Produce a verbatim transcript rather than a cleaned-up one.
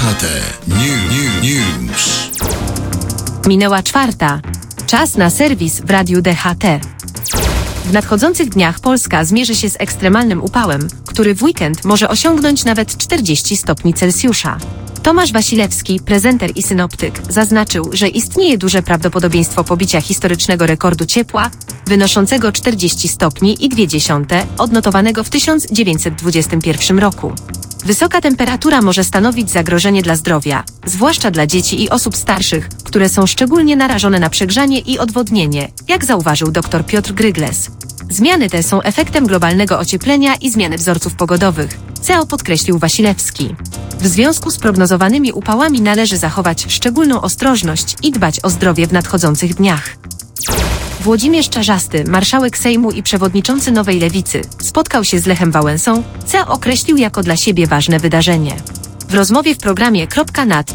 H T New News. Minęła czwarta. Czas na serwis w Radiu D H T. W nadchodzących dniach Polska zmierzy się z ekstremalnym upałem, który w weekend może osiągnąć nawet czterdzieści stopni Celsjusza. Tomasz Wasilewski, prezenter i synoptyk, zaznaczył, że istnieje duże prawdopodobieństwo pobicia historycznego rekordu ciepła, wynoszącego czterdzieści stopni i dwie dziesiąte, odnotowanego w tysiąc dziewięćset dwudziestym pierwszym roku. Wysoka temperatura może stanowić zagrożenie dla zdrowia, zwłaszcza dla dzieci i osób starszych, które są szczególnie narażone na przegrzanie i odwodnienie, jak zauważył dr Piotr Grygles. Zmiany te są efektem globalnego ocieplenia i zmiany wzorców pogodowych, C E O podkreślił Wasilewski. W związku z prognozowanymi upałami należy zachować szczególną ostrożność i dbać o zdrowie w nadchodzących dniach. Włodzimierz Czarzasty, marszałek Sejmu i przewodniczący Nowej Lewicy, spotkał się z Lechem Wałęsą, co określił jako dla siebie ważne wydarzenie. W rozmowie w programie Kropka Nad